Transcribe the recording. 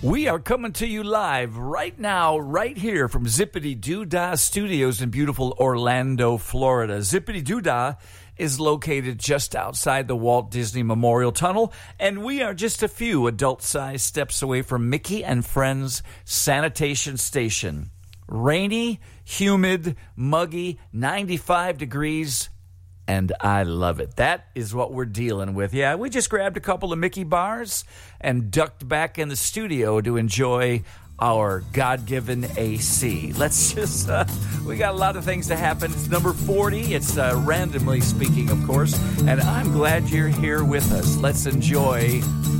We are coming to you live right now, right here from Zippity Doo-Dah Studios in beautiful Orlando, Florida. Zippity Doo-Dah is located just outside the Walt Disney Memorial Tunnel, and we are just a few adult-sized steps away from Mickey and Friends Sanitation Station. Rainy, humid, muggy, 95 degrees, and I love it. That is what we're dealing with. Yeah, we just grabbed a couple of Mickey bars and ducked back in the studio to enjoy our God-given AC. Let's just, we got a lot of things to happen. It's number 40. It's randomly speaking, of course, and I'm glad you're here with us. Let's enjoy